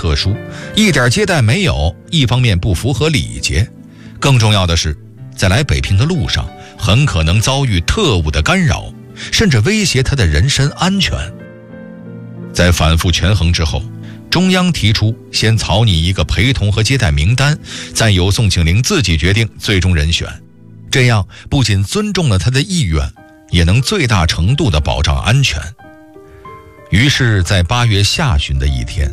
特殊，一点接待没有，一方面不符合礼节，更重要的是，在来北平的路上很可能遭遇特务的干扰，甚至威胁他的人身安全。在反复权衡之后，中央提出先草拟一个陪同和接待名单，再由宋庆龄自己决定最终人选，这样不仅尊重了他的意愿，也能最大程度地保障安全。于是在8月下旬的一天，